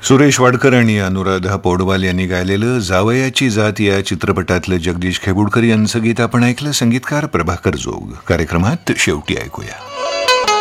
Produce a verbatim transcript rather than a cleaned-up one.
सुरेश वाडकर आणि अनुराधा पौडवाल यांनी गायलेलं जावयाची जात या चित्रपटातलं जगदीश खेबुडकर यांचं गीत आपण ऐकलं. संगीतकार प्रभाकर जोग. कार्यक्रमात शेवटी ऐकूया.